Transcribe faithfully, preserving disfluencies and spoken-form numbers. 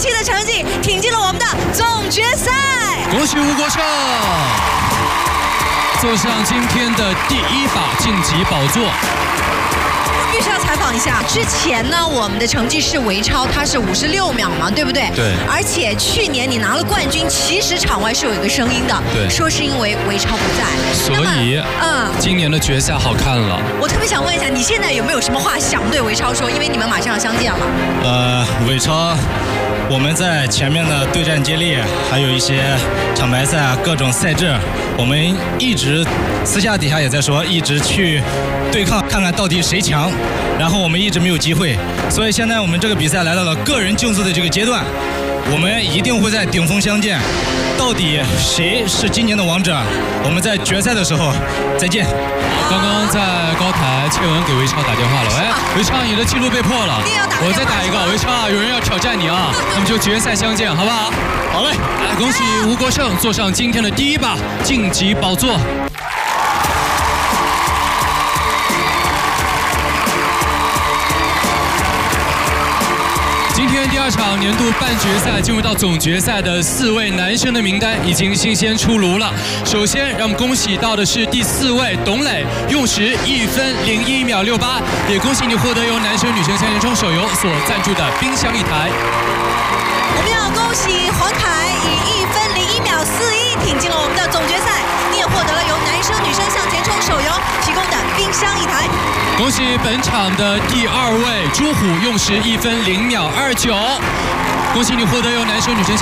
七的成绩挺进了我们的总决赛。 恭喜吴国胜，坐上今天的第一把晋级宝座。 必须要采访一下，之前呢，我们的成绩是韦超，他是五十六秒嘛，对不对？ 对。 而且去年你拿了冠军，其实场外是有一个声音的， 对， 说是因为韦超不在， 所以，嗯，今年的决赛好看了。 我特别想问一下，你现在有没有什么话想对韦超说？因为你们马上要相见了。 呃，韦超，我们在前面的对战接力，还有一些厂牌赛啊，各种赛制，我们一直私下底下也在说，一直去对抗，看看到底谁强。然后我们一直没有机会，所以现在我们这个比赛来到了个人竞速的这个阶段，我们一定会在顶峰相见。到底谁是今年的王者？我们在决赛的时候再见。 刚刚在高台，切文给韦超打电话了，哎，韦超，你的记录被破了，我再打一个，韦超啊，有人要挑战你啊，那么就决赛相见，好不好？ 好嘞， 来，恭喜吴国胜坐上今天的第一把晋级宝座。今天第二场年度半决赛进入到总决赛的四位男生的名单已经新鲜出炉了。首先，让我们恭喜到的是第四位董磊，用时一分零一秒六八，也恭喜你获得由男生女生向前冲手游所赞助的冰箱一台。 我们要恭喜黄凯以一分零一秒四一挺进了我们的总决赛，你也获得了由男生女生向前冲手游提供的冰箱一台。 恭喜本场的第二位朱虎，用时一分零秒二九，恭喜你获得由男生女生